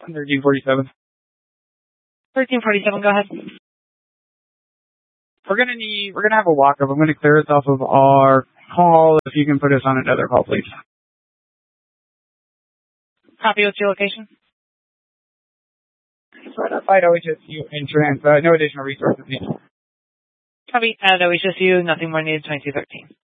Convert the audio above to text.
1347. 1347, go ahead. We're gonna have a walk-up. I'm gonna clear us off of our call. If you can put us on another call, please. Copy, what's your location? I'd always just you insurance, no additional resources needed. Copy, always just you, nothing more needed, 2213.